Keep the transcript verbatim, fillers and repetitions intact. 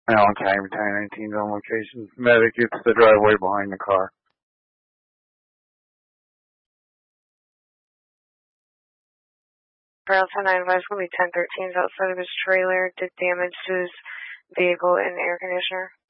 Allen County, ten nineteen on location. Medic, it's the driveway behind the car. Rail ten nine advice will be ten thirteen outside of his trailer, did damage to his vehicle and air conditioner.